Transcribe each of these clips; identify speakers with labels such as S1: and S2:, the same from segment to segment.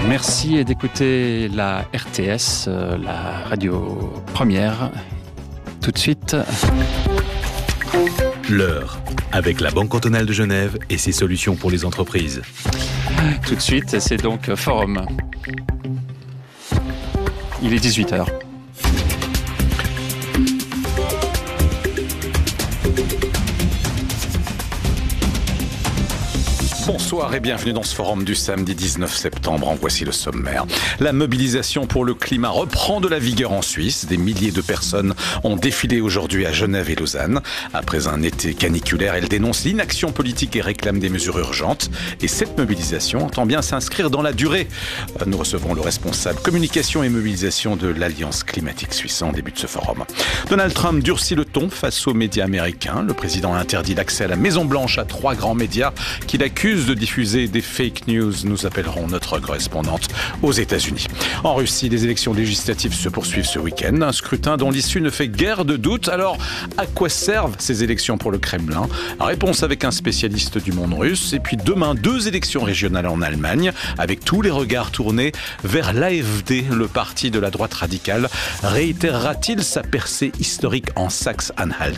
S1: Merci d'écouter la RTS, la radio première. Tout de suite.
S2: L'heure, avec la Banque cantonale de Genève et ses solutions pour les entreprises.
S1: Tout de suite, c'est donc Forum. Il est 18h.
S3: Bonsoir et bienvenue dans ce forum du samedi 19 septembre. En voici le sommaire. La mobilisation pour le climat reprend de la vigueur en Suisse. Des milliers de personnes ont défilé aujourd'hui à Genève et Lausanne. Après un été caniculaire, elles dénoncent l'inaction politique et réclament des mesures urgentes. Et cette mobilisation entend bien s'inscrire dans la durée. Nous recevons le responsable communication et mobilisation de l'Alliance climatique suisse en début de ce forum. Donald Trump durcit le ton face aux médias américains. Le président a interdit l'accès à la Maison-Blanche à 3 grands médias qu'il accuse de diffuser des fake news. Nous appellerons notre correspondante aux États-Unis. En Russie, les élections législatives se poursuivent ce week-end. Un scrutin dont l'issue ne fait guère de doute. Alors, à quoi servent ces élections pour le Kremlin ? Réponse avec un spécialiste du monde russe. Et puis demain, 2 élections régionales en Allemagne, avec tous les regards tournés vers l'AfD, le parti de la droite radicale. Réitérera-t-il sa percée historique en Saxe-Anhalt ?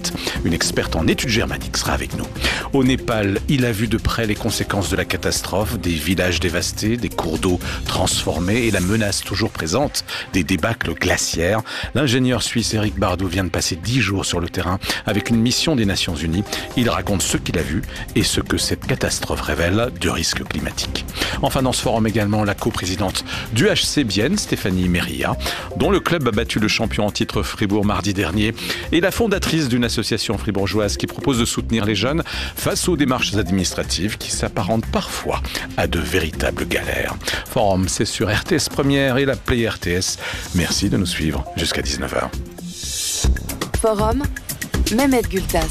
S3: Une experte en études germaniques sera avec nous. Au Népal, il a vu de près les conséquences de la catastrophe, des villages dévastés, des cours d'eau transformés et la menace toujours présente des débâcles glaciaires. L'ingénieur suisse Eric Bardou vient de passer 10 jours sur le terrain avec une mission des Nations Unies. Il raconte ce qu'il a vu et ce que cette catastrophe révèle du risque climatique. Enfin, dans ce forum également, la coprésidente du HC Bienne, Stéphanie Meria, dont le club a battu le champion en titre Fribourg mardi dernier, et la fondatrice d'une association fribourgeoise qui propose de soutenir les jeunes face aux démarches administratives qui s'apparentent parfois à de véritables galères. Forum, c'est sur RTS Première et l'appli RTS. Merci de nous suivre jusqu'à 19h.
S4: Forum, Mehmet Gültas.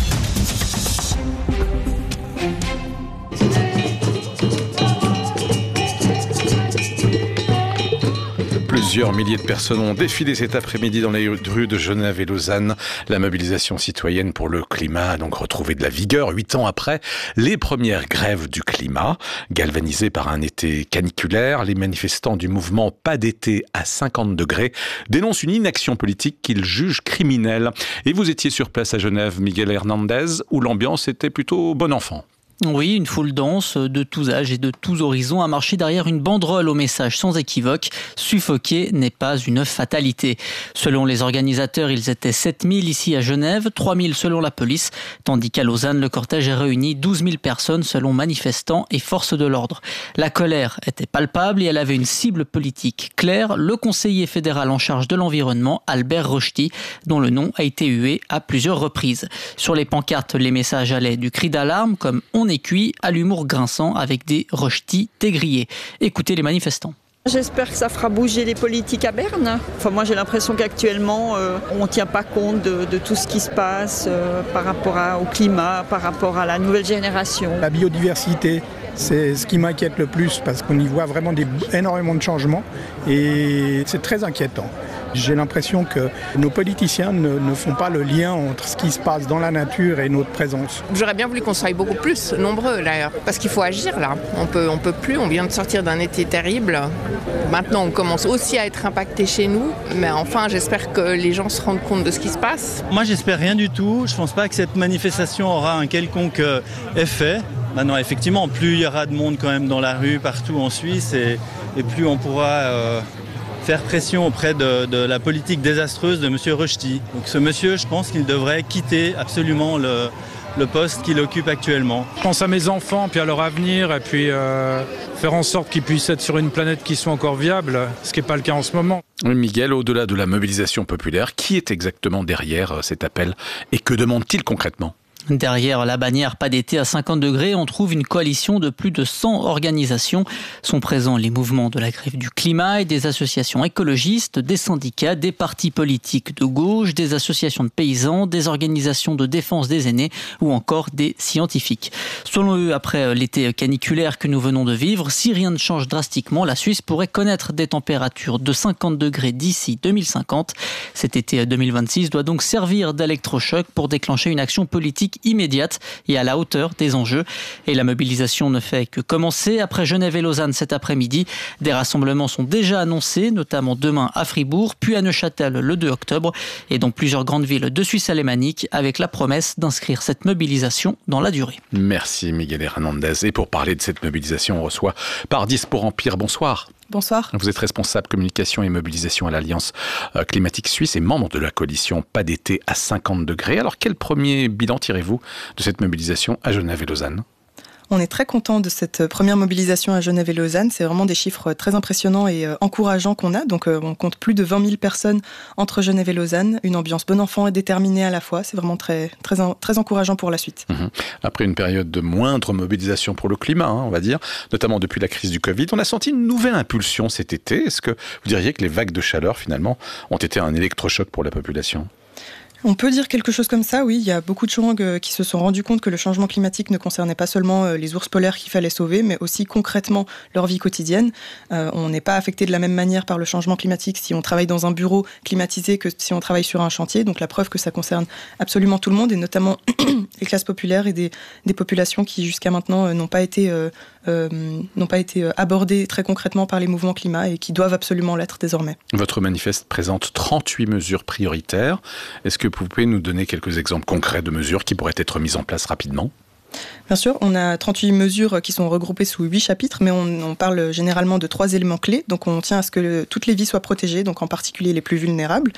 S3: Plusieurs milliers de personnes ont défilé cet après-midi dans les rues de Genève et Lausanne. La mobilisation citoyenne pour le climat a donc retrouvé de la vigueur 8 ans après les premières grèves du climat. Galvanisés par un été caniculaire, les manifestants du mouvement Pas d'été à 50 degrés dénoncent une inaction politique qu'ils jugent criminelle. Et vous étiez sur place à Genève, Miguel Hernandez, où l'ambiance était plutôt bon enfant.
S5: Oui, une foule dense de tous âges et de tous horizons a marché derrière une banderole au message sans équivoque « Suffoquer n'est pas une fatalité ». Selon les organisateurs, ils étaient 7000 ici à Genève, 3000 selon la police, tandis qu'à Lausanne, le cortège a réuni 12 000 personnes selon manifestants et forces de l'ordre. La colère était palpable et elle avait une cible politique claire, le conseiller fédéral en charge de l'environnement, Albert Rochety, dont le nom a été hué à plusieurs reprises. Sur les pancartes, les messages allaient du cri d'alarme comme « On est cuit » à l'humour grinçant avec des Rochety dégrillés. Écoutez les manifestants.
S6: J'espère que ça fera bouger les politiques à Berne. Enfin, moi, j'ai l'impression qu'actuellement, on ne tient pas compte de tout ce qui se passe par rapport au climat, par rapport à la nouvelle génération.
S7: La biodiversité, c'est ce qui m'inquiète le plus parce qu'on y voit vraiment énormément de changements et c'est très inquiétant. J'ai l'impression que nos politiciens ne font pas le lien entre ce qui se passe dans la nature et notre présence.
S8: J'aurais bien voulu qu'on soit beaucoup plus nombreux là, parce qu'il faut agir là. On peut plus, on vient de sortir d'un été terrible. Maintenant, on commence aussi à être impacté chez nous, mais enfin, j'espère que les gens se rendent compte de ce qui se passe.
S9: Moi, j'espère rien du tout. Je pense pas que cette manifestation aura un quelconque effet. Maintenant, effectivement, plus il y aura de monde quand même dans la rue, partout en Suisse, et plus on pourra faire pression auprès de la politique désastreuse de M. Rochety. Donc ce monsieur, je pense qu'il devrait quitter absolument le poste qu'il occupe actuellement.
S10: Je pense à mes enfants, puis à leur avenir, et puis faire en sorte qu'ils puissent être sur une planète qui soit encore viable, ce qui n'est pas le cas en ce moment.
S3: Miguel, au-delà de la mobilisation populaire, qui est exactement derrière cet appel et que demande-t-il concrètement ?
S5: Derrière la bannière Pas d'été à 50 degrés, on trouve une coalition de plus de 100 organisations. Sont présents les mouvements de la grève du climat et des associations écologistes, des syndicats, des partis politiques de gauche, des associations de paysans, des organisations de défense des aînés ou encore des scientifiques. Selon eux, après l'été caniculaire que nous venons de vivre, si rien ne change drastiquement, la Suisse pourrait connaître des températures de 50 degrés d'ici 2050. Cet été 2026 doit donc servir d'électrochoc pour déclencher une action politique climatique immédiate et à la hauteur des enjeux. Et la mobilisation ne fait que commencer. Après Genève et Lausanne cet après-midi, des rassemblements sont déjà annoncés, notamment demain à Fribourg, puis à Neuchâtel le 2 octobre et dans plusieurs grandes villes de Suisse alémanique avec la promesse d'inscrire cette mobilisation dans la durée.
S3: Merci Miguel Hernandez. Et pour parler de cette mobilisation, on reçoit Pardis pour Empire. Bonsoir.
S11: Bonsoir.
S3: Vous êtes responsable communication et mobilisation à l'Alliance climatique suisse et membre de la coalition Pas d'été à 50 degrés. Alors quel premier bilan tirez-vous de cette mobilisation à Genève et Lausanne ?
S11: On est très content de cette première mobilisation à Genève et Lausanne. C'est vraiment des chiffres très impressionnants et encourageants qu'on a. Donc on compte plus de 20 000 personnes entre Genève et Lausanne. Une ambiance bon enfant et déterminée à la fois. C'est vraiment très, très, très encourageant pour la suite.
S3: Après une période de moindre mobilisation pour le climat, on va dire, notamment depuis la crise du Covid, on a senti une nouvelle impulsion cet été. Est-ce que vous diriez que les vagues de chaleur, finalement, ont été un électrochoc pour la population ?
S11: On peut dire quelque chose comme ça, oui. Il y a beaucoup de gens qui se sont rendus compte que le changement climatique ne concernait pas seulement les ours polaires qu'il fallait sauver, mais aussi concrètement leur vie quotidienne. On n'est pas affecté de la même manière par le changement climatique si on travaille dans un bureau climatisé que si on travaille sur un chantier. Donc la preuve que ça concerne absolument tout le monde, et notamment les classes populaires et des populations qui jusqu'à maintenant n'ont pas été abordées très concrètement par les mouvements climat et qui doivent absolument l'être désormais.
S3: Votre manifeste présente 38 mesures prioritaires. Est-ce que vous pouvez nous donner quelques exemples concrets de mesures qui pourraient être mises en place rapidement ?
S11: Bien sûr, on a 38 mesures qui sont regroupées sous 8 chapitres, mais on parle généralement de 3 éléments clés. Donc on tient à ce que toutes les vies soient protégées, donc en particulier les plus vulnérables.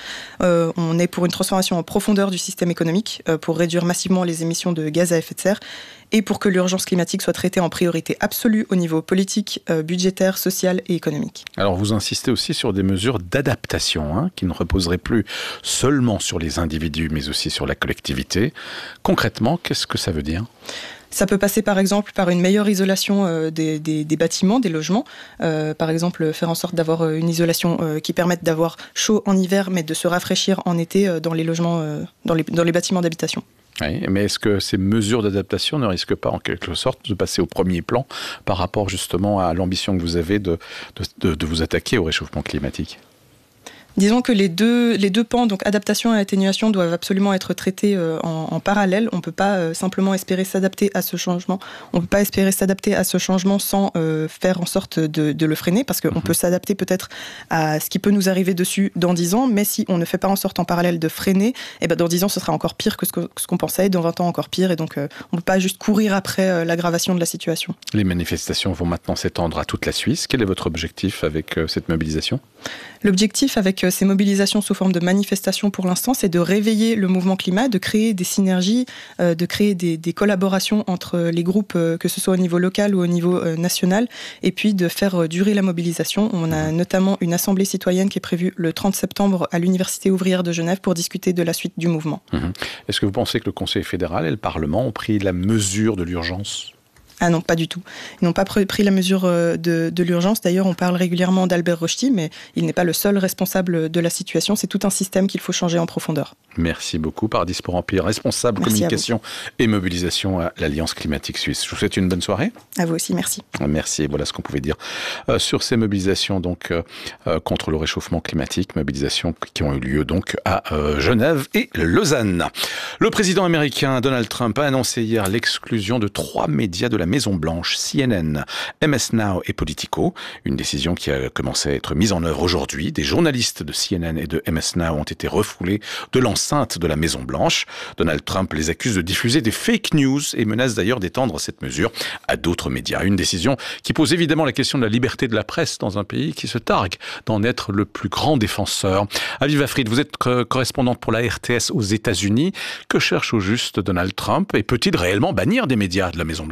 S11: On est pour une transformation en profondeur du système économique, pour réduire massivement les émissions de gaz à effet de serre, et pour que l'urgence climatique soit traitée en priorité absolue au niveau politique, budgétaire, social et économique.
S3: Alors vous insistez aussi sur des mesures d'adaptation, qui ne reposeraient plus seulement sur les individus, mais aussi sur la collectivité. Concrètement, qu'est-ce que ça veut dire ?
S11: Ça peut passer par exemple par une meilleure isolation des bâtiments, des logements. Par exemple, faire en sorte d'avoir une isolation qui permette d'avoir chaud en hiver, mais de se rafraîchir en été dans les logements, dans les bâtiments d'habitation.
S3: Oui, mais est-ce que ces mesures d'adaptation ne risquent pas en quelque sorte de passer au premier plan par rapport justement à l'ambition que vous avez de vous attaquer au réchauffement climatique ?
S11: Disons que les deux pans, donc adaptation et atténuation, doivent absolument être traités en parallèle. On ne peut pas simplement espérer s'adapter à ce changement. On ne peut pas espérer s'adapter à ce changement sans faire en sorte de le freiner, parce qu'on peut s'adapter peut-être à ce qui peut nous arriver dessus dans 10 ans, mais si on ne fait pas en sorte en parallèle de freiner, dans 10 ans, ce sera encore pire que ce qu'on pensait, dans 20 ans encore pire, et donc on ne peut pas juste courir après l'aggravation de la situation. Les
S3: manifestations vont maintenant s'étendre à toute la Suisse. Quel est votre objectif avec cette mobilisation ?
S11: L'objectif avec ces mobilisations sous forme de manifestations pour l'instant, c'est de réveiller le mouvement climat, de créer des synergies, de créer des collaborations entre les groupes, que ce soit au niveau local ou au niveau national, et puis de faire durer la mobilisation. On a notamment une assemblée citoyenne qui est prévue le 30 septembre à l'Université ouvrière de Genève pour discuter de la suite du mouvement.
S3: Est-ce que vous pensez que le Conseil fédéral et le Parlement ont pris la mesure de l'urgence ?
S11: Ah non, pas du tout. Ils n'ont pas pris la mesure de l'urgence. D'ailleurs, on parle régulièrement d'Albert Rochety, mais il n'est pas le seul responsable de la situation. C'est tout un système qu'il faut changer en profondeur.
S3: Merci beaucoup, Pardis pour Empire, responsable communication et mobilisation à l'Alliance climatique suisse. Je vous souhaite une bonne soirée.
S11: À vous aussi, merci.
S3: Merci, voilà ce qu'on pouvait dire sur ces mobilisations donc, contre le réchauffement climatique, mobilisations qui ont eu lieu donc à Genève et Lausanne. Le président américain Donald Trump a annoncé hier l'exclusion de 3 médias de la Maison-Blanche, CNN, MS Now et Politico. Une décision qui a commencé à être mise en œuvre aujourd'hui. Des journalistes de CNN et de MS Now ont été refoulés de l'enceinte de la Maison-Blanche. Donald Trump les accuse de diffuser des fake news et menace d'ailleurs d'étendre cette mesure à d'autres médias. Une décision qui pose évidemment la question de la liberté de la presse dans un pays qui se targue d'en être le plus grand défenseur. Aviva Fried, vous êtes correspondante pour la RTS aux États-Unis. Que cherche au juste Donald Trump et peut-il réellement bannir des médias de la Maison-Blanche ?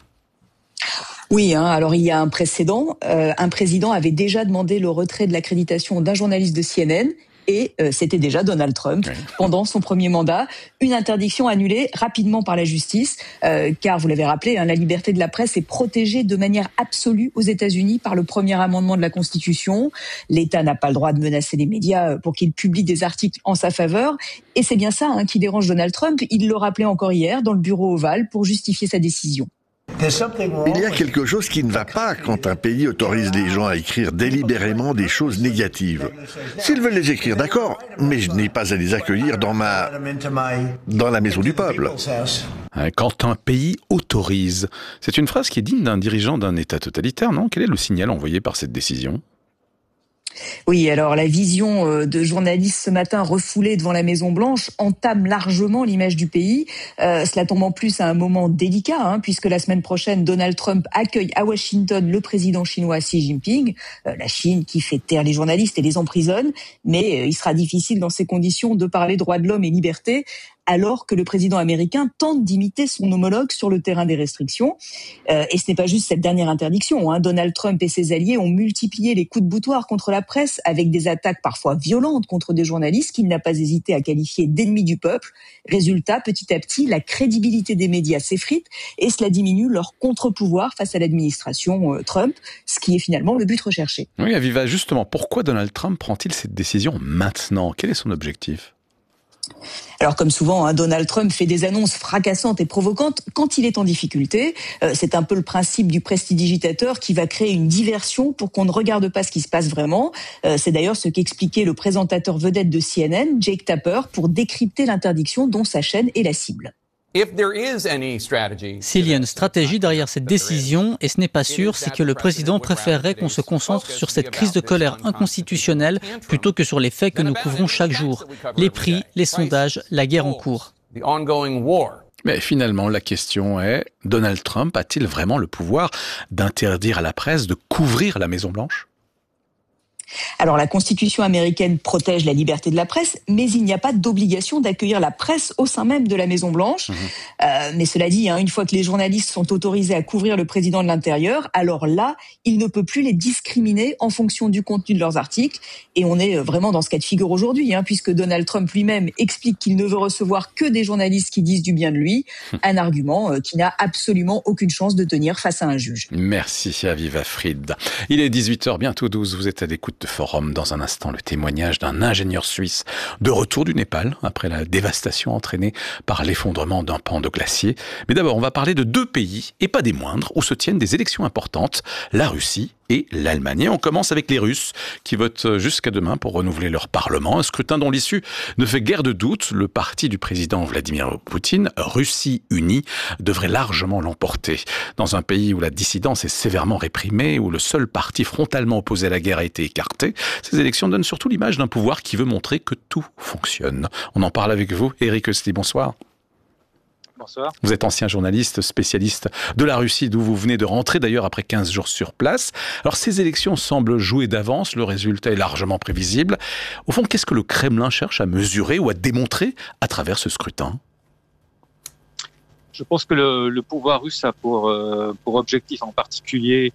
S12: Oui, alors il y a un précédent. Un président avait déjà demandé le retrait de l'accréditation d'un journaliste de CNN et c'était déjà Donald Trump pendant son premier mandat. Une interdiction annulée rapidement par la justice, car vous l'avez rappelé, la liberté de la presse est protégée de manière absolue aux États-Unis par le premier amendement de la Constitution. L'État n'a pas le droit de menacer les médias pour qu'ils publient des articles en sa faveur. Et c'est bien ça qui dérange Donald Trump. Il le rappelait encore hier dans le bureau ovale pour justifier sa décision.
S13: Il y a quelque chose qui ne va pas quand un pays autorise les gens à écrire délibérément des choses négatives. S'ils veulent les écrire, d'accord, mais je n'ai pas à les accueillir dans la maison du peuple.
S3: Quand un pays autorise, c'est une phrase qui est digne d'un dirigeant d'un État totalitaire, non ? Quel est le signal envoyé par cette décision ?
S12: Oui, alors la vision de journalistes ce matin refoulés devant la Maison-Blanche entame largement l'image du pays. Cela tombe en plus à un moment délicat, puisque la semaine prochaine, Donald Trump accueille à Washington le président chinois Xi Jinping. La Chine qui fait taire les journalistes et les emprisonne, mais il sera difficile dans ces conditions de parler droits de l'homme et liberté, alors que le président américain tente d'imiter son homologue sur le terrain des restrictions. Et ce n'est pas juste cette dernière interdiction. Donald Trump et ses alliés ont multiplié les coups de boutoir contre la presse avec des attaques parfois violentes contre des journalistes qu'il n'a pas hésité à qualifier d'ennemis du peuple. Résultat, petit à petit, la crédibilité des médias s'effrite et cela diminue leur contre-pouvoir face à l'administration Trump, ce qui est finalement le but recherché.
S3: Oui, Aviva, justement, pourquoi Donald Trump prend-il cette décision maintenant ? Quel est son objectif ?
S12: Alors comme souvent, Donald Trump fait des annonces fracassantes et provocantes quand il est en difficulté. C'est un peu le principe du prestidigitateur qui va créer une diversion pour qu'on ne regarde pas ce qui se passe vraiment. C'est d'ailleurs ce qu'expliquait le présentateur vedette de CNN, Jake Tapper, pour décrypter l'interdiction dont sa chaîne est la cible.
S5: S'il y a une stratégie derrière cette décision, et ce n'est pas sûr, c'est que le président préférerait qu'on se concentre sur cette crise de colère inconstitutionnelle plutôt que sur les faits que nous couvrons chaque jour. Les prix, les sondages, la guerre en cours.
S3: Mais finalement, la question est, Donald Trump a-t-il vraiment le pouvoir d'interdire à la presse de couvrir la Maison-Blanche ?
S12: Alors la Constitution américaine protège la liberté de la presse, mais il n'y a pas d'obligation d'accueillir la presse au sein même de la Maison-Blanche. Mais cela dit, une fois que les journalistes sont autorisés à couvrir le président de l'Intérieur, alors là, il ne peut plus les discriminer en fonction du contenu de leurs articles. Et on est vraiment dans ce cas de figure aujourd'hui, puisque Donald Trump lui-même explique qu'il ne veut recevoir que des journalistes qui disent du bien de lui, un argument qui n'a absolument aucune chance de tenir face à un juge.
S3: Merci Aviva Fried. Il est 18h, bientôt 12, vous êtes à l'écoute de Forum. Dans un instant, le témoignage d'un ingénieur suisse de retour du Népal après la dévastation entraînée par l'effondrement d'un pan de glacier. Mais d'abord, on va parler de deux pays, et pas des moindres, où se tiennent des élections importantes, la Russie et l'Allemagne. Et on commence avec les Russes qui votent jusqu'à demain pour renouveler leur parlement. Un scrutin dont l'issue ne fait guère de doute. Le parti du président Vladimir Poutine, Russie unie, devrait largement l'emporter. Dans un pays où la dissidence est sévèrement réprimée, où le seul parti frontalement opposé à la guerre a été écarté, ces élections donnent surtout l'image d'un pouvoir qui veut montrer que tout fonctionne. On en parle avec vous, Éric Oesti, bonsoir.
S14: Bonsoir.
S3: Vous êtes ancien journaliste, spécialiste de la Russie, d'où vous venez de rentrer d'ailleurs après 15 jours sur place. Alors ces élections semblent jouer d'avance, le résultat est largement prévisible. Au fond, qu'est-ce que le Kremlin cherche à mesurer ou à démontrer à travers ce scrutin ?
S14: Je pense que le pouvoir russe a pour objectif en particulier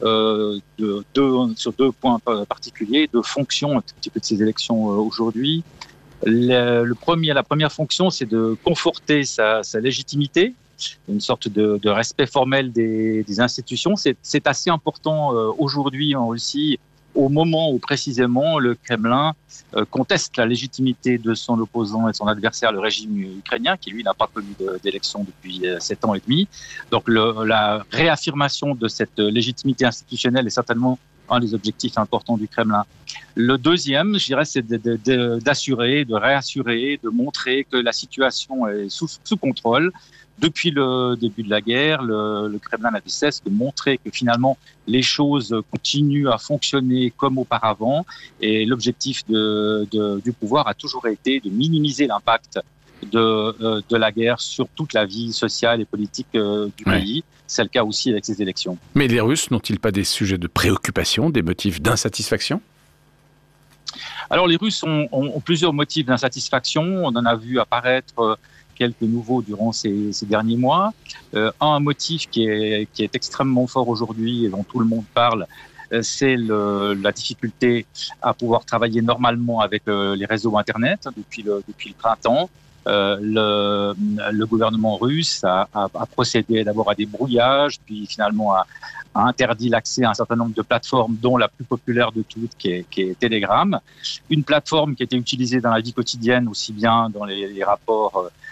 S14: sur deux points particuliers, deux fonctions un petit peu de ces élections aujourd'hui. La première fonction, c'est de conforter sa légitimité, une sorte de respect formel des institutions. C'est assez important aujourd'hui en Russie, au moment où précisément le Kremlin conteste la légitimité de son opposant et de son adversaire, le régime ukrainien, qui lui n'a pas connu d'élection depuis 7 ans et demi. Donc la réaffirmation de cette légitimité institutionnelle est certainement un des objectifs importants du Kremlin. Le deuxième, je dirais, c'est d'assurer, de réassurer, de montrer que la situation est sous contrôle. Depuis le début de la guerre, le Kremlin n'a de cesse de montrer que finalement les choses continuent à fonctionner comme auparavant. Et l'objectif du pouvoir a toujours été de minimiser l'impact de la guerre sur toute la vie sociale et politique du pays. C'est le cas aussi avec ces élections.
S3: Mais les Russes n'ont-ils pas des sujets de préoccupation, des motifs d'insatisfaction ?
S14: Alors les Russes ont plusieurs motifs d'insatisfaction. On en a vu apparaître quelques nouveaux durant ces derniers mois. Un motif qui est extrêmement fort aujourd'hui et dont tout le monde parle, c'est la difficulté à pouvoir travailler normalement avec les réseaux Internet depuis le printemps. Le gouvernement russe a procédé d'abord à des brouillages, puis finalement a interdit l'accès à un certain nombre de plateformes, dont la plus populaire de toutes, qui est Telegram. Une plateforme qui était utilisée dans la vie quotidienne, aussi bien dans les rapports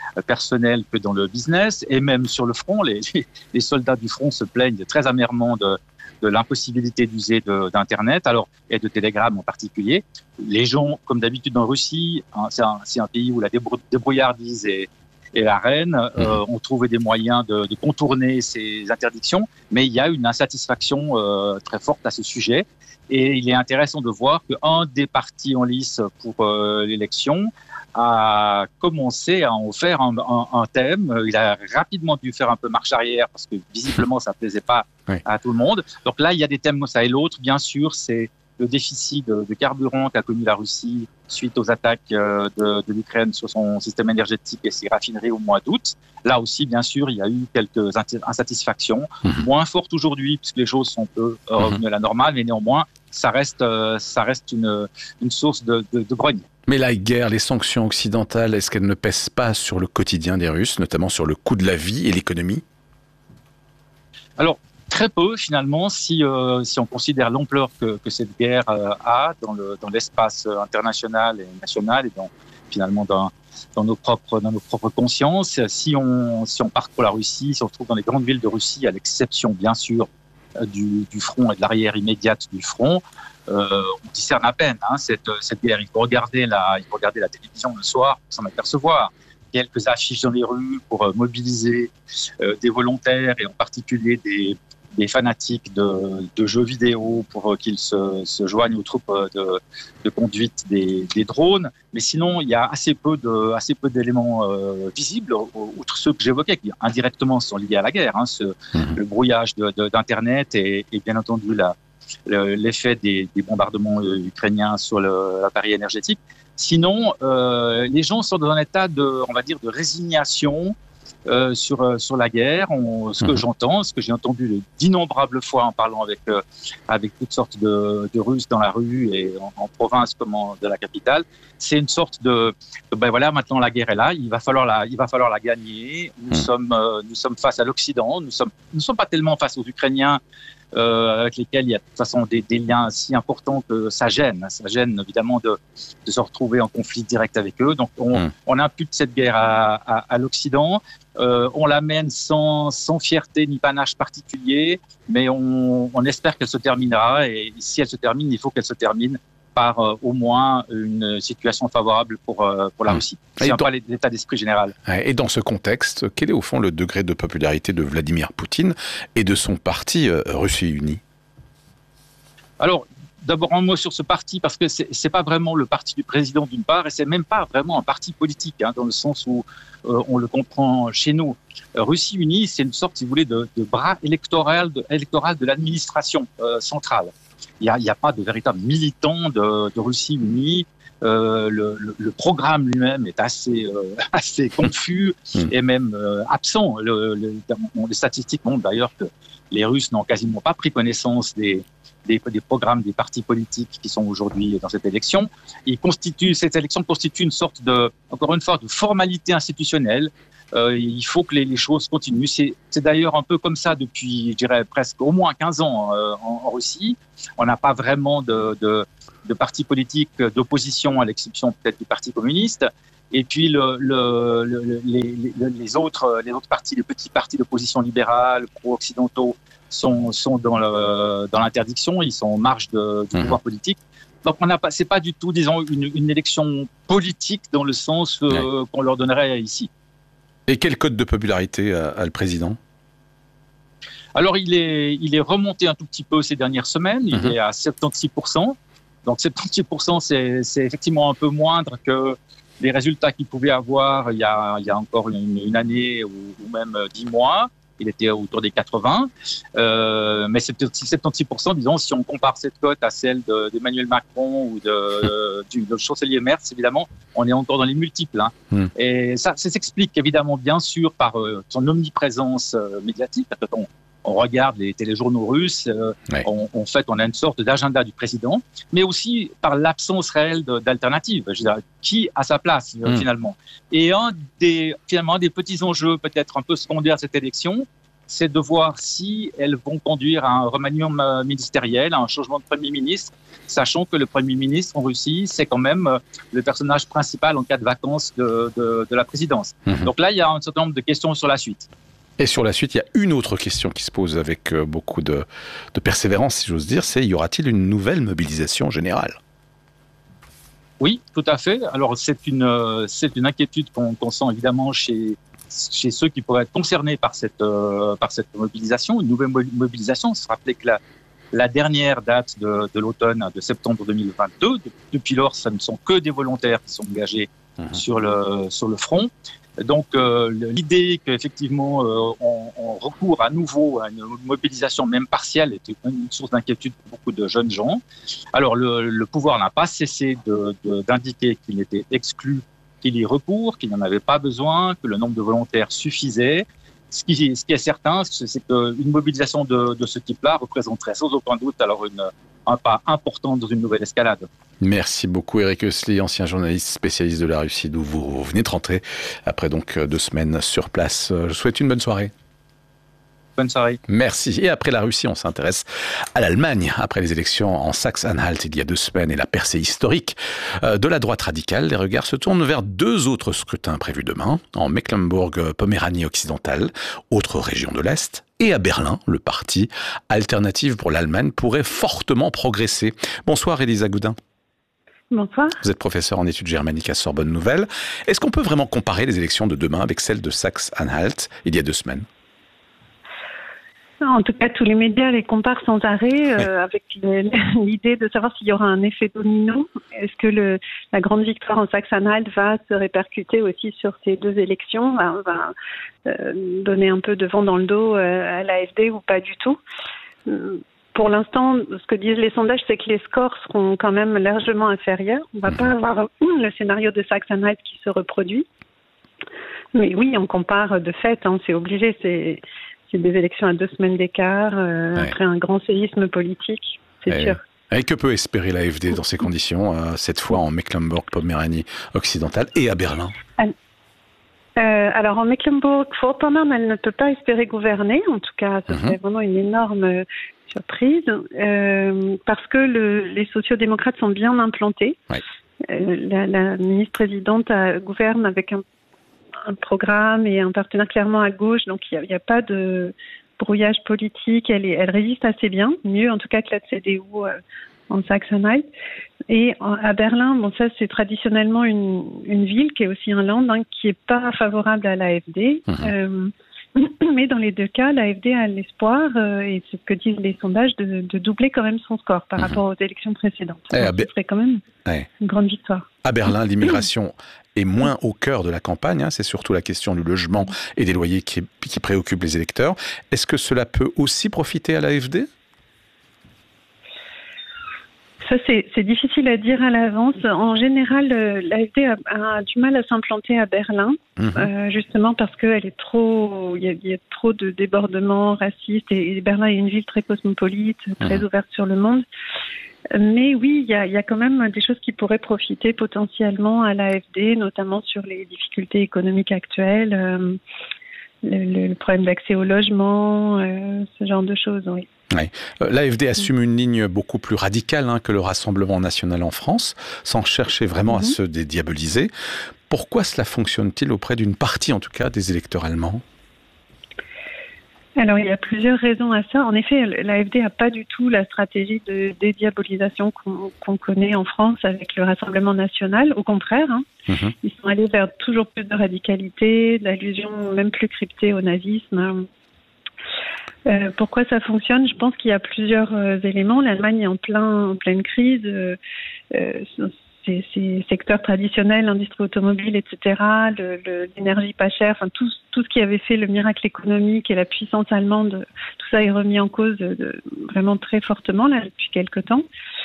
S14: personnel que dans le business. Et même sur le front, les soldats du front se plaignent très amèrement de l'impossibilité d'user d'Internet, alors, et de Telegram en particulier. Les gens, comme d'habitude en Russie, hein, c'est un pays où la débrouillardise est la reine, ont trouvé des moyens de contourner ces interdictions, mais il y a une insatisfaction très forte à ce sujet. Et il est intéressant de voir qu'un des partis en lice pour l'élection a commencé à en faire un thème. Il a rapidement dû faire un peu marche arrière parce que visiblement ça ne plaisait pas à tout le monde. Donc là, il y a des thèmes comme ça. Et l'autre, bien sûr, c'est le déficit de carburant qu'a connu la Russie suite aux attaques de l'Ukraine sur son système énergétique et ses raffineries au mois d'août. Là aussi, bien sûr, il y a eu quelques insatisfactions, moins fortes aujourd'hui puisque les choses sont un peu revenues à la normale, mais néanmoins, ça reste une source de grogne.
S3: Mais la guerre, les sanctions occidentales, est-ce qu'elles ne pèsent pas sur le quotidien des Russes, notamment sur le coût de la vie et l'économie ?
S14: Alors, très peu finalement, si on considère l'ampleur que cette guerre a dans l'espace international et national et finalement dans nos propres consciences. Si on part pour la Russie, si on se trouve dans les grandes villes de Russie, à l'exception bien sûr du front et de l'arrière immédiate du front, on discerne à peine cette guerre. Il faut regarder la télévision le soir pour s'en apercevoir. Quelques affiches dans les rues pour mobiliser des volontaires et en particulier des fanatiques de jeux vidéo pour qu'ils se joignent aux troupes de conduite des drones. Mais sinon, il y a assez peu d'éléments visibles, outre ceux que j'évoquais, qui indirectement sont liés à la guerre. Le brouillage d'Internet et bien entendu l'effet des bombardements ukrainiens sur l'appareil énergétique. Sinon, les gens sont dans un état de résignation sur la guerre. Ce que j'entends, ce que j'ai entendu d'innombrables fois en parlant avec toutes sortes de Russes dans la rue et en province comme de la capitale, c'est une sorte maintenant la guerre est là, il va falloir la gagner. Nous sommes face à l'Occident, nous sommes pas tellement face aux Ukrainiens avec lesquels il y a de toute façon des liens si importants que ça gêne évidemment de se retrouver en conflit direct avec eux. Donc on impute cette guerre à l'Occident, on l'amène sans fierté ni panache particulier, mais on espère qu'elle se terminera, et si elle se termine, il faut qu'elle se termine par au moins une situation favorable pour la Russie. C'est un peu l'état d'esprit général.
S3: Et dans ce contexte, quel est au fond le degré de popularité de Vladimir Poutine et de son parti Russie Unie ? Alors,
S14: d'abord un mot sur ce parti, parce que c'est pas vraiment le parti du président d'une part, et c'est même pas vraiment un parti politique, dans le sens où on le comprend chez nous. Russie Unie, c'est une sorte, si vous voulez, de bras électoral de l'administration centrale. Il n'y a pas de véritable militant de Russie Unie. Le programme lui-même est assez confus et même absent. Les statistiques montrent d'ailleurs que les Russes n'ont quasiment pas pris connaissance des programmes des partis politiques qui sont aujourd'hui dans cette élection. Cette élection constitue une sorte encore une fois, de formalité institutionnelle. Il faut que les choses continuent. C'est d'ailleurs un peu comme ça depuis, je dirais, presque au moins 15 ans en Russie. On n'a pas vraiment de parti politique d'opposition, à l'exception peut-être du Parti communiste. Et puis les autres partis, les petits partis d'opposition libérale, pro-occidentaux, sont dans l'interdiction. Ils sont en marge du pouvoir politique. Donc c'est pas du tout, disons, une élection politique dans le sens qu'on leur donnerait ici.
S3: Et quel code de popularité a le président ?
S14: Alors, il est remonté un tout petit peu ces dernières semaines. Il est à 76%. Donc, 76%, c'est effectivement un peu moindre que les résultats qu'il pouvait avoir il y a encore une année ou même 10 mois. Il était autour des 80. Mais 76%, disons, si on compare cette cote à celle d'Emmanuel Macron ou du chancelier Merz, évidemment, on est encore dans les multiples. Et ça s'explique évidemment, bien sûr, par son omniprésence médiatique. Quand on regarde les téléjournaux russes, on a une sorte d'agenda du président, mais aussi par l'absence réelle d'alternative. Je veux dire, qui a sa place finalement. Et un des petits enjeux peut-être un peu secondaires de cette élection, c'est de voir si elles vont conduire à un remaniement ministériel, à un changement de Premier ministre, sachant que le Premier ministre en Russie, c'est quand même le personnage principal en cas de vacances de la présidence. Donc là, il y a un certain nombre de questions sur la suite.
S3: Et sur la suite, il y a une autre question qui se pose avec beaucoup de persévérance, si j'ose dire, c'est y aura-t-il une nouvelle mobilisation générale ?
S14: Oui, tout à fait. Alors c'est une inquiétude qu'on sent évidemment chez ceux qui pourraient être concernés par cette mobilisation, une nouvelle mobilisation. Il faut se rappeler que la dernière date de l'automne, de septembre 2022, depuis lors, ce ne sont que des volontaires qui sont engagés sur le front. Donc l'idée qu'effectivement on recourt à nouveau à une mobilisation même partielle est une source d'inquiétude pour beaucoup de jeunes gens. Alors le pouvoir n'a pas cessé d'indiquer qu'il était exclu qu'il y recourt, qu'il n'y en avait pas besoin, que le nombre de volontaires suffisait. Ce qui est certain, c'est qu'une mobilisation de ce type-là représenterait sans aucun doute alors un pas important dans une nouvelle escalade.
S3: Merci beaucoup Eric Hössli, ancien journaliste spécialiste de la Russie, d'où vous venez de rentrer après donc 2 semaines sur place. Je vous souhaite une bonne soirée.
S14: Bonne soirée.
S3: Merci. Et après la Russie, on s'intéresse à l'Allemagne. Après les élections en Saxe-Anhalt il y a 2 semaines et la percée historique de la droite radicale, les regards se tournent vers 2 autres scrutins prévus demain, en Mecklembourg-Poméranie occidentale, autre région de l'Est, et à Berlin, le parti Alternative pour l'Allemagne pourrait fortement progresser. Bonsoir Elisa Goudin.
S15: Bonsoir.
S3: Vous êtes professeur en études germaniques à Sorbonne Nouvelle. Est-ce qu'on peut vraiment comparer les élections de demain avec celles de Saxe-Anhalt il y a 2 semaines ?
S15: En tout cas, tous les médias les comparent sans arrêt avec l'idée de savoir s'il y aura un effet domino. Est-ce que la grande victoire en Saxe-Anhalt va se répercuter aussi sur ces 2 élections, va donner un peu de vent dans le dos à l'AfD ou pas du tout? Pour l'instant, ce que disent les sondages, c'est que les scores seront quand même largement inférieurs. On ne va pas avoir le scénario de Saxe-Anhalt qui se reproduit. Mais oui, on compare de fait, c'est obligé, c'est des élections à 2 semaines d'écart, après un grand séisme politique, c'est sûr.
S3: Et que peut espérer l'AfD dans ces conditions, cette fois en Mecklembourg-Poméranie occidentale et à Berlin?
S15: Alors en Mecklembourg-Vorpommern, elle ne peut pas espérer gouverner, en tout cas, ce serait vraiment une énorme surprise, parce que les sociodémocrates sont bien implantés. La ministre-présidente gouverne avec un programme et un partenaire clairement à gauche, donc il n'y a pas de brouillage politique, elle résiste assez bien, mieux en tout cas que la CDU en Saxe-Anhalt. Et à Berlin, ça c'est traditionnellement une ville qui est aussi un land qui n'est pas favorable à l'AfD, mais dans les 2 cas, l'AfD a l'espoir, et c'est ce que disent les sondages, de doubler quand même son score par rapport aux élections précédentes. Ce serait quand même une grande victoire.
S3: À Berlin, l'immigration est moins au cœur de la campagne, c'est surtout la question du logement et des loyers qui préoccupe les électeurs. Est-ce que cela peut aussi profiter à l'AfD ?
S15: Ça, c'est difficile à dire à l'avance. En général, l'AfD a du mal à s'implanter à Berlin, justement parce qu'il y a trop de débordements racistes et Berlin est une ville très cosmopolite, très ouverte sur le monde. Mais oui, il y a quand même des choses qui pourraient profiter potentiellement à l'AfD, notamment sur les difficultés économiques actuelles, le problème d'accès au logement, ce genre de choses, oui.
S3: L'AfD assume une ligne beaucoup plus radicale que le Rassemblement national en France, sans chercher vraiment à se dédiaboliser. Pourquoi cela fonctionne-t-il auprès d'une partie, en tout cas, des électeurs allemands ?
S15: Alors, il y a plusieurs raisons à ça. En effet, l'AfD n'a pas du tout la stratégie de dédiabolisation qu'on connaît en France avec le Rassemblement national. Au contraire, ils sont allés vers toujours plus de radicalité, d'allusions même plus cryptées au nazisme. Pourquoi ça fonctionne ? Je pense qu'il y a plusieurs éléments. L'Allemagne est en pleine crise. Ces secteurs traditionnels, l'industrie automobile, etc., l'énergie pas chère, tout ce qui avait fait le miracle économique et la puissance allemande, tout ça est remis en cause vraiment très fortement là depuis quelque temps.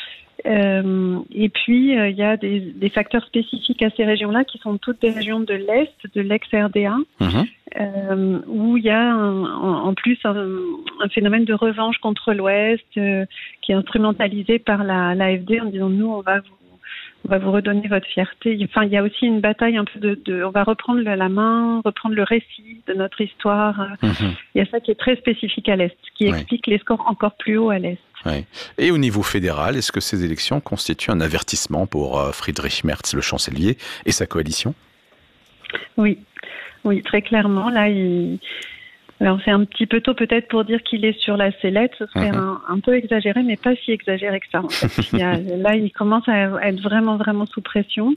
S15: Et puis il y a des facteurs spécifiques à ces régions-là qui sont toutes des régions de l'Est, de l'ex-RDA, où il y a en plus un phénomène de revanche contre l'Ouest qui est instrumentalisé par l'AfD en disant nous on va on va vous redonner votre fierté. Enfin, il y a aussi une bataille un peu on va reprendre la main, reprendre le récit de notre histoire. Il y a ça qui est très spécifique à l'Est, qui explique les scores encore plus hauts à l'Est.
S3: Oui. Et au niveau fédéral, est-ce que ces élections constituent un avertissement pour Friedrich Merz, le chancelier, et sa coalition ?
S15: Oui, très clairement. Là, alors c'est un petit peu tôt peut-être pour dire qu'il est sur la sellette, ce serait un peu exagéré, mais pas si exagéré que ça. En fait. Là, il commence à être vraiment, vraiment sous pression.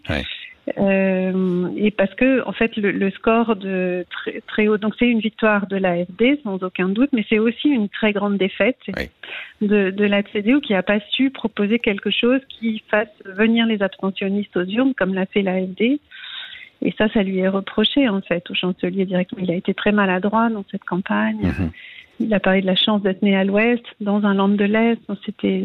S15: Et parce que en fait le score de très haut, donc c'est une victoire de l'AfD sans aucun doute, mais c'est aussi une très grande défaite de la CDU qui n'a pas su proposer quelque chose qui fasse venir les abstentionnistes aux urnes comme l'a fait l'AfD. Et ça lui est reproché, en fait, au chancelier directement. Il a été très maladroit dans cette campagne. Il a parlé de la chance d'être né à l'Ouest, dans un land de l'Est. Donc c'était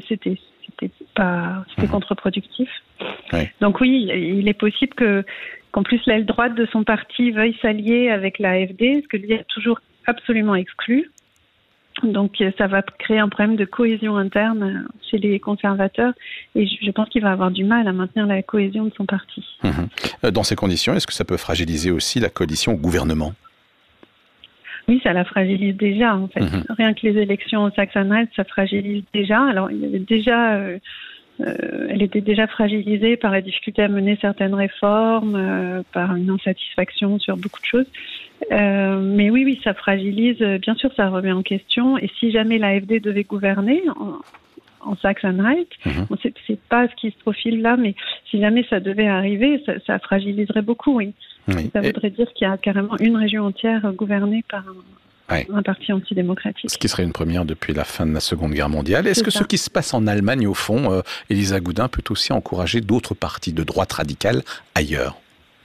S15: contre-productif. Donc oui, il est possible qu'en plus l'aile droite de son parti veuille s'allier avec l'AfD, ce que lui a toujours absolument exclu. Donc ça va créer un problème de cohésion interne chez les conservateurs et je pense qu'il va avoir du mal à maintenir la cohésion de son parti.
S3: Dans ces conditions, est-ce que ça peut fragiliser aussi la coalition au gouvernement ?
S15: Oui, ça la fragilise déjà en fait. Rien que les élections au Saxe-Anhalt, ça fragilise déjà. Alors il y avait déjà... elle était déjà fragilisée par la difficulté à mener certaines réformes, par une insatisfaction sur beaucoup de choses. Mais oui, ça fragilise. Bien sûr, ça remet en question. Et si jamais l'AfD devait gouverner en Saxe-Anhalt, c'est pas ce qui se profile là, mais si jamais ça devait arriver, ça fragiliserait beaucoup, oui. Ça voudrait dire qu'il y a carrément une région entière gouvernée par un parti antidémocratique. Ce
S3: qui serait une première depuis la fin de la Seconde Guerre mondiale. Est-ce que ce qui se passe en Allemagne, au fond, Elisa Goudin, peut aussi encourager d'autres partis de droite radicale ailleurs ?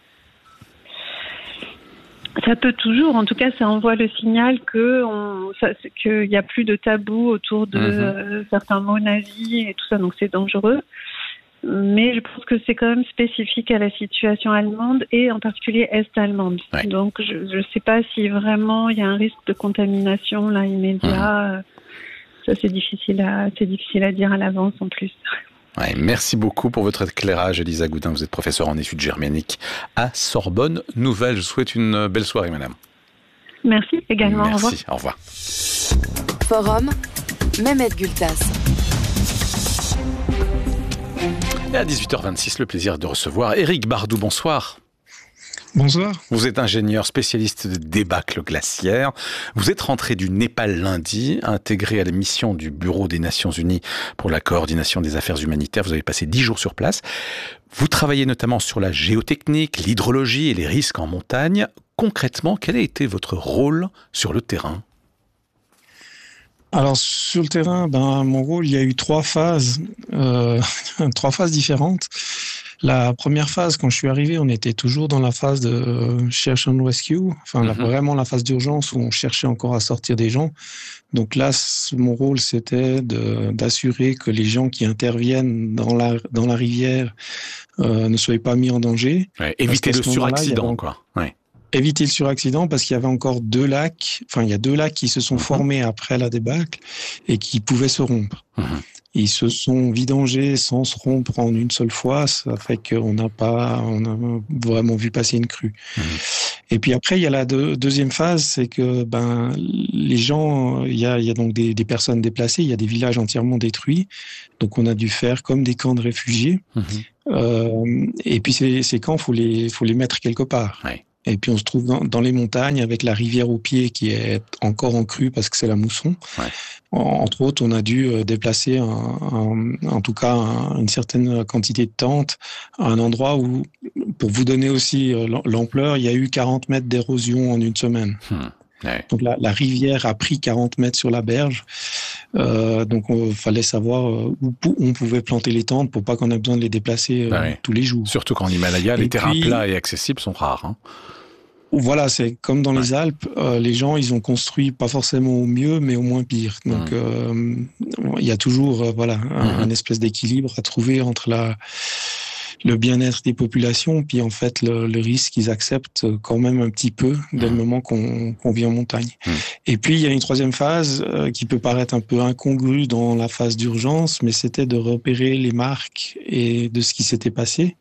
S15: Ça peut toujours. En tout cas, ça envoie le signal qu'il n'y a plus de tabou autour de certains mots nazis et tout ça. Donc c'est dangereux. Mais je pense que c'est quand même spécifique à la situation allemande et en particulier est-allemande. Donc je ne sais pas si vraiment il y a un risque de contamination là immédiat. Ça c'est difficile à dire à l'avance en plus.
S3: Merci beaucoup pour votre éclairage, Elisa Goudin. Vous êtes professeure en études germaniques à Sorbonne Nouvelle. Je vous souhaite une belle soirée, madame.
S15: Merci également.
S3: Merci, au revoir.
S4: Forum, Mehmet Gültas.
S3: Et à 18h26, le plaisir de recevoir Éric Bardou. Bonsoir.
S16: Bonsoir.
S3: Vous êtes ingénieur spécialiste de débâcle glaciaire. Vous êtes rentré du Népal lundi, intégré à la mission du Bureau des Nations Unies pour la coordination des affaires humanitaires. Vous avez passé 10 jours sur place. Vous travaillez notamment sur la géotechnique, l'hydrologie et les risques en montagne. Concrètement, quel a été votre rôle sur le terrain ?
S16: Alors sur le terrain, mon rôle, il y a eu 3 phases différentes. La première phase, quand je suis arrivé, on était toujours dans la phase de search and rescue, vraiment la phase d'urgence où on cherchait encore à sortir des gens. Donc là, mon rôle, c'était d'assurer que les gens qui interviennent dans la rivière ne soient pas mis en danger.
S3: Éviter le suraccident, quoi.
S16: Éviter le suraccident parce qu'il y avait encore 2 lacs. Il y a 2 lacs qui se sont formés après la débâcle et qui pouvaient se rompre. Ils se sont vidangés sans se rompre en une seule fois. Ça fait qu'on n'a vraiment vu passer une crue. Et puis après, il y a la deuxième phase, c'est que les gens, il y a donc des personnes déplacées, il y a des villages entièrement détruits. Donc on a dû faire comme des camps de réfugiés. Et puis ces camps, faut les mettre quelque part. Et puis on se trouve dans les montagnes avec la rivière au pied qui est encore en crue parce que c'est la mousson. Entre autres, on a dû déplacer en tout cas une certaine quantité de tentes à un endroit où, pour vous donner aussi l'ampleur, il y a eu 40 mètres d'érosion en une semaine. Donc la rivière a pris 40 mètres sur la berge. Donc il fallait savoir où on pouvait planter les tentes pour pas qu'on ait besoin de les déplacer tous les jours.
S3: Surtout qu'en Himalaya, les terrains plats et accessibles sont rares.
S16: Voilà, c'est comme dans les Alpes, les gens, ils ont construit pas forcément au mieux, mais au moins pire. Donc il y a toujours une espèce d'équilibre à trouver entre le bien-être des populations, puis en fait le risque ils acceptent quand même un petit peu dès le moment qu'on vit en montagne. Et puis il y a une troisième phase qui peut paraître un peu incongrue dans la phase d'urgence, mais c'était de repérer les marques et de ce qui s'était passé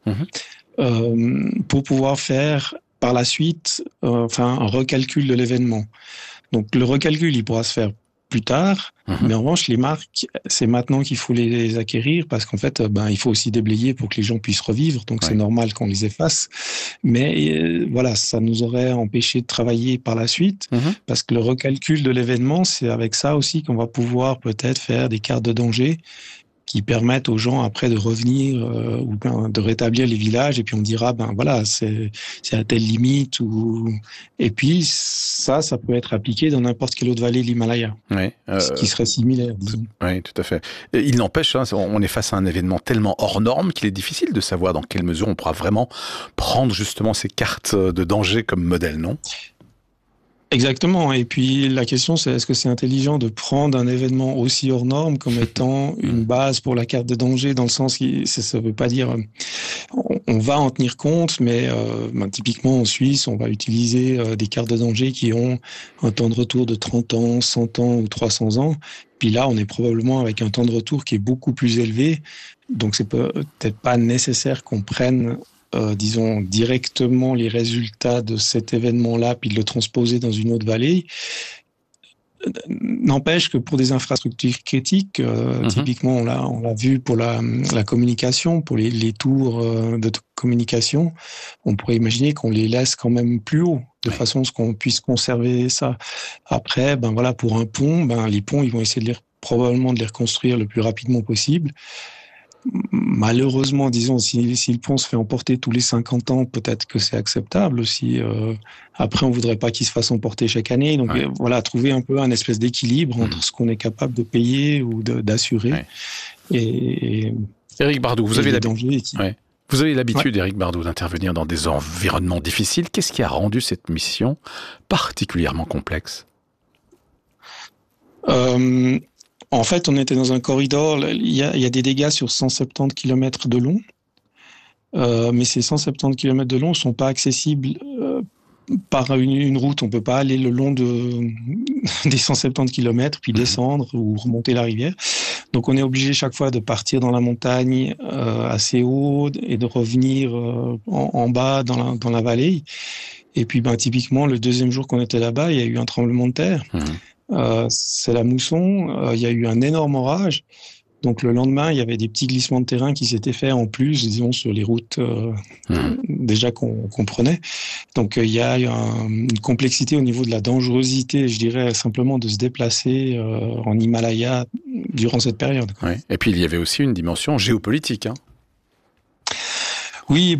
S16: pour pouvoir faire par la suite un recalcul de l'événement. Donc le recalcul il pourra se faire plus tard, mais en revanche les marques c'est maintenant qu'il faut les acquérir parce qu'en fait il faut aussi déblayer pour que les gens puissent revivre, donc c'est normal qu'on les efface, mais voilà, ça nous aurait empêché de travailler par la suite parce que le recalcul de l'événement, c'est avec ça aussi qu'on va pouvoir peut-être faire des cartes de danger qui permettent aux gens après de revenir ou de rétablir les villages, et puis on dira voilà, c'est à telle limite, et puis ça peut être appliqué dans n'importe quelle autre vallée de l'Himalaya, ce qui serait similaire, disons.
S3: Oui, tout à fait. Et il n'empêche, on est face à un événement tellement hors norme qu'il est difficile de savoir dans quelle mesure on pourra vraiment prendre justement ces cartes de danger comme modèle, non ?
S16: Exactement. Et puis la question, c'est est-ce que c'est intelligent de prendre un événement aussi hors norme comme étant une base pour la carte de danger, dans le sens que ça ne veut pas dire on va en tenir compte, mais typiquement en Suisse, on va utiliser des cartes de danger qui ont un temps de retour de 30 ans, 100 ans ou 300 ans. Puis là, on est probablement avec un temps de retour qui est beaucoup plus élevé. Donc c'est peut-être pas nécessaire qu'on prenne disons directement les résultats de cet événement-là, puis de le transposer dans une autre vallée. N'empêche que pour des infrastructures critiques, typiquement on l'a vu pour la communication, pour les tours de communication, on pourrait imaginer qu'on les laisse quand même plus haut, de façon à ce qu'on puisse conserver ça. Après, pour un pont, les ponts, ils vont essayer probablement de les reconstruire le plus rapidement possible. Malheureusement, disons, si le pont se fait emporter tous les 50 ans, peut-être que c'est acceptable aussi. Après, on voudrait pas qu'il se fasse emporter chaque année. Donc voilà, trouver un peu un espèce d'équilibre entre ce qu'on est capable de payer ou d'assurer. Et
S3: Éric Bardou, vous avez l'habitude, Éric Bardou, d'intervenir dans des environnements difficiles. Qu'est-ce qui a rendu cette mission particulièrement complexe ?
S16: En fait, on était dans un corridor, il y a des dégâts sur 170 km de long, mais ces 170 km de long ne sont pas accessibles par une route. On ne peut pas aller le long des 170 km, puis descendre ou remonter la rivière. Donc on est obligé chaque fois de partir dans la montagne assez haut et de revenir en bas dans la vallée. Et puis typiquement, le deuxième jour qu'on était là-bas, il y a eu un tremblement de terre. C'est la mousson, il y a eu un énorme orage. Donc le lendemain, il y avait des petits glissements de terrain qui s'étaient faits en plus, disons, sur les routes déjà qu'on prenait. Donc il y a une complexité au niveau de la dangerosité, je dirais, simplement de se déplacer en Himalaya durant cette période.
S3: Ouais. Et puis il y avait aussi une dimension géopolitique.
S16: Oui,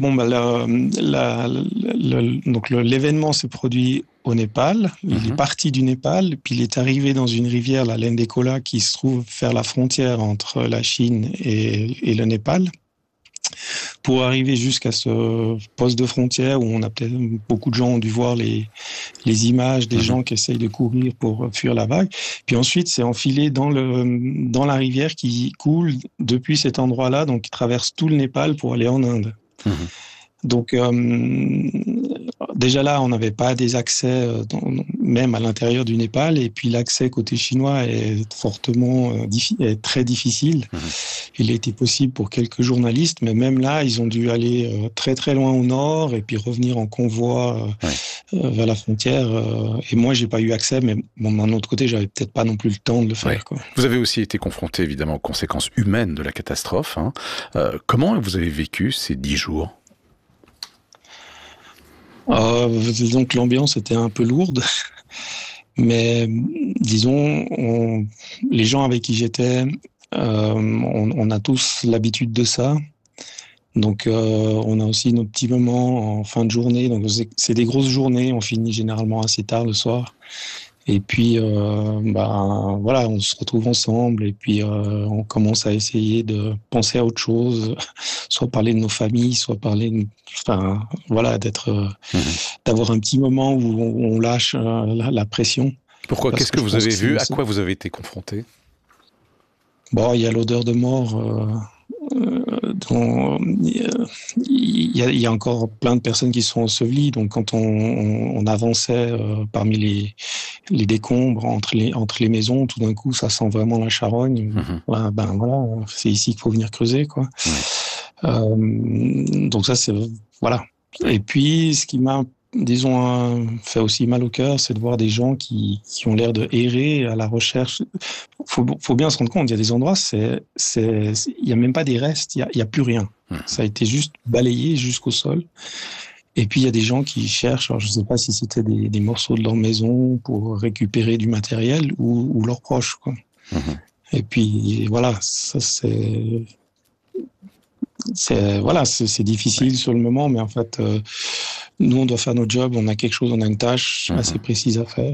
S16: donc l'événement s'est produit au Népal. Il est parti du Népal, puis il est arrivé dans une rivière, la Lendekola, qui se trouve faire la frontière entre la Chine et le Népal, pour arriver jusqu'à ce poste de frontière où on a peut-être beaucoup de gens ont dû voir les images des gens qui essayent de courir pour fuir la vague. Puis ensuite, c'est enfilé dans la rivière qui coule depuis cet endroit-là, donc qui traverse tout le Népal pour aller en Inde. Donc déjà là, on n'avait pas des accès même à l'intérieur du Népal, et puis l'accès côté chinois est très difficile. Il a été possible pour quelques journalistes, mais même là, ils ont dû aller très très loin au nord et puis revenir en convoi vers la frontière. Et moi, j'ai pas eu accès, mais d'un autre côté, j'avais peut-être pas non plus le temps de le faire. Quoi.
S3: Vous avez aussi été confronté évidemment aux conséquences humaines de la catastrophe. Comment vous avez vécu ces 10 jours ?
S16: Disons que l'ambiance était un peu lourde, mais disons, les gens avec qui j'étais, on a tous l'habitude de ça. Donc on a aussi nos petits moments en fin de journée. Donc c'est des grosses journées, on finit généralement assez tard le soir. Et puis, voilà, on se retrouve ensemble et puis on commence à essayer de penser à autre chose, soit parler de nos familles, soit parler, d'avoir un petit moment où on lâche la pression.
S3: Pourquoi ? Qu'est-ce que vous avez vu ? À quoi vous avez été confronté ?
S16: Il y a l'odeur de mort il y a encore plein de personnes qui sont ensevelies. Donc, quand on avançait parmi les décombres entre les maisons, tout d'un coup, ça sent vraiment la charogne. Voilà, c'est ici qu'il faut venir creuser, quoi. Donc ça, c'est voilà. Et puis, ce qui m'a, disons, fait aussi mal au cœur, c'est de voir des gens qui ont l'air de errer à la recherche. Faut bien se rendre compte, il y a des endroits, il y a même pas des restes, il y a plus rien. Ça a été juste balayé jusqu'au sol. Et puis il y a des gens qui cherchent, alors je sais pas si c'était des morceaux de leur maison pour récupérer du matériel ou leurs proches, quoi. Et puis voilà, ça c'est difficile sur le moment, mais en fait, nous, on doit faire notre job, on a une tâche assez précise à faire.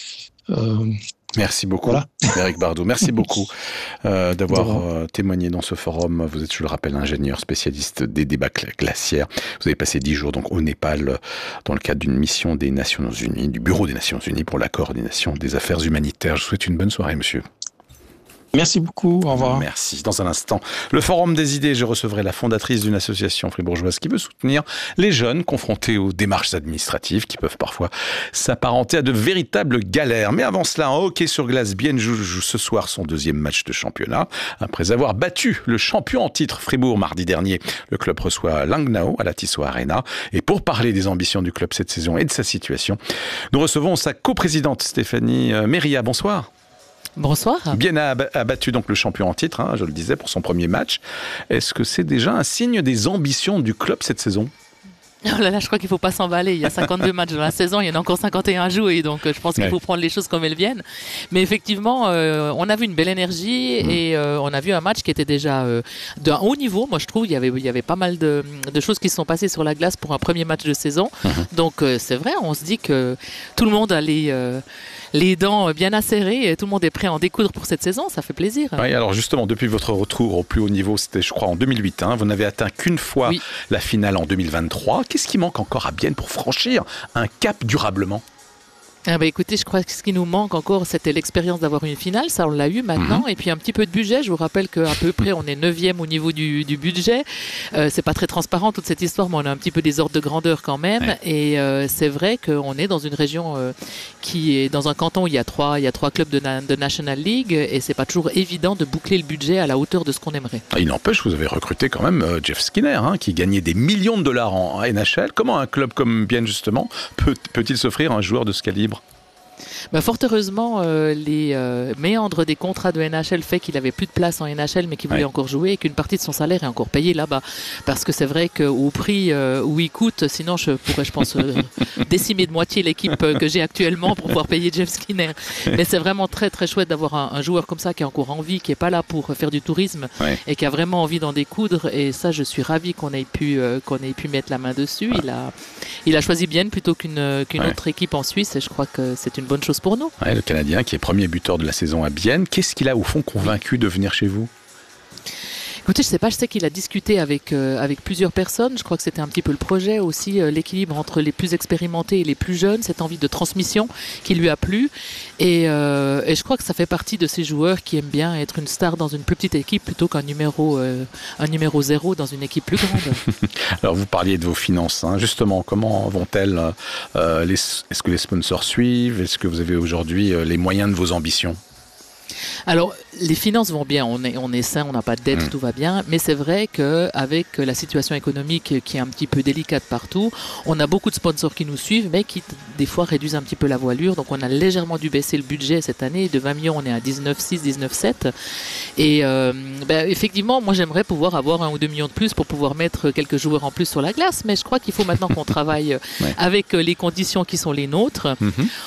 S3: Merci beaucoup, Éric Bardot. Merci beaucoup d'avoir témoigné dans ce forum. Vous êtes, je le rappelle, ingénieur spécialiste des débâcles glaciaires. Vous avez passé 10 jours donc au Népal dans le cadre d'une mission des Nations Unies, du Bureau des Nations Unies pour la coordination des affaires humanitaires. Je vous souhaite une bonne soirée, monsieur.
S16: Merci beaucoup, au revoir.
S3: Merci. Dans un instant, le Forum des idées, je recevrai la fondatrice d'une association fribourgeoise qui veut soutenir les jeunes confrontés aux démarches administratives qui peuvent parfois s'apparenter à de véritables galères. Mais avant cela, en hockey sur glace, Bienne joue ce soir son deuxième match de championnat. Après avoir battu le champion en titre Fribourg mardi dernier, le club reçoit Langnau à la Tissot Arena. Et pour parler des ambitions du club cette saison et de sa situation, nous recevons sa coprésidente Stéphanie Méria. Bonsoir.
S17: Bonsoir.
S3: Bienne a battu donc le champion en titre, je le disais, pour son premier match. Est-ce que c'est déjà un signe des ambitions du club cette saison ?
S17: Oh là là, je crois qu'il ne faut pas s'emballer. Il y a 52 matchs dans la saison, il y en a encore 51 à jouer. Donc je pense qu'il faut prendre les choses comme elles viennent. Mais effectivement, on a vu une belle énergie et on a vu un match qui était déjà d'un haut niveau. Moi, je trouve il y avait pas mal de choses qui se sont passées sur la glace pour un premier match de saison. Donc c'est vrai, on se dit que tout le monde a les dents bien acérées et tout le monde est prêt à en découdre pour cette saison. Ça fait plaisir.
S3: Oui, alors justement, depuis votre retour au plus haut niveau, c'était je crois en 2008, vous n'avez atteint qu'une fois la finale en 2023. Qu'est-ce qui manque encore à Bienne pour franchir un cap durablement ?
S17: Écoutez, je crois que ce qui nous manque encore, c'était l'expérience d'avoir une finale. Ça, on l'a eu maintenant. Et puis un petit peu de budget. Je vous rappelle qu'à peu près, on est 9e au niveau du budget. C'est pas très transparent toute cette histoire, mais on a un petit peu des ordres de grandeur quand même. Et c'est vrai qu'on est dans une région qui est dans un canton où il y a trois clubs de National League. Et c'est pas toujours évident de boucler le budget à la hauteur de ce qu'on aimerait.
S3: Il n'empêche, vous avez recruté quand même Jeff Skinner, qui gagnait des millions de dollars en NHL. Comment un club comme Bienne, justement, peut-il s'offrir un joueur de ce calibre ?
S17: Fort heureusement, les méandres des contrats de NHL fait qu'il avait plus de place en NHL mais qu'il voulait encore jouer et qu'une partie de son salaire est encore payée là-bas. Parce que c'est vrai qu'au prix où il coûte, sinon je pourrais, je pense, décimer de moitié l'équipe que j'ai actuellement pour pouvoir payer Jeff Skinner. Mais c'est vraiment très très chouette d'avoir un joueur comme ça qui a encore envie, qui n'est pas là pour faire du tourisme et qui a vraiment envie d'en découdre. Et ça, je suis ravi qu'on ait pu mettre la main dessus. Il a choisi Bienne plutôt qu'une autre équipe en Suisse et je crois que c'est une bonne chose pour nous.
S3: Le Canadien qui est premier buteur de la saison à Bienne, qu'est-ce qu'il a au fond convaincu de venir chez vous ?
S17: Écoutez, je sais qu'il a discuté avec plusieurs personnes. Je crois que c'était un petit peu le projet aussi, l'équilibre entre les plus expérimentés et les plus jeunes, cette envie de transmission qui lui a plu. Et je crois que ça fait partie de ces joueurs qui aiment bien être une star dans une plus petite équipe plutôt qu'un numéro 0 dans une équipe plus grande.
S3: Alors vous parliez de vos finances, justement, comment vont-elles est-ce que les sponsors suivent ? Est-ce que vous avez aujourd'hui les moyens de vos ambitions ?
S17: Alors, les finances vont bien, on est sain, on n'a pas de dette, tout va bien, mais c'est vrai qu'avec la situation économique qui est un petit peu délicate partout, on a beaucoup de sponsors qui nous suivent, mais qui des fois réduisent un petit peu la voilure, donc on a légèrement dû baisser le budget cette année, de 20 millions on est à 19,6, 19,7, et effectivement, moi j'aimerais pouvoir avoir 1 ou 2 millions de plus pour pouvoir mettre quelques joueurs en plus sur la glace, mais je crois qu'il faut maintenant qu'on travaille avec les conditions qui sont les nôtres.